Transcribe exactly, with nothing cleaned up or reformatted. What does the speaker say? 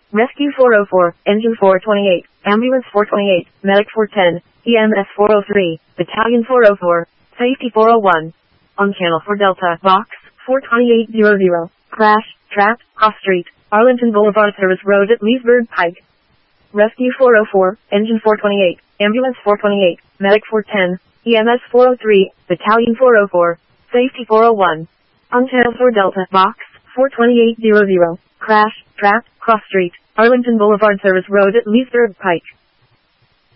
Rescue four oh four, Engine four twenty-eight, Ambulance four twenty-eight, Medic four ten, E M S four oh three, Battalion four oh four, Safety four oh one. On Channel four Delta, Box four twenty-eight hundred. Crash, trap, cross street, Arlington Boulevard Service Road at Leesburg Pike. Rescue four oh four, Engine four twenty-eight, Ambulance four twenty-eight, Medic four ten, E M S four oh three, Battalion four oh four, Safety four oh one. On Channel four Delta, Box four twenty-eight hundred. Crash, trap, cross street, Arlington Boulevard Service Road at Leesburg Pike.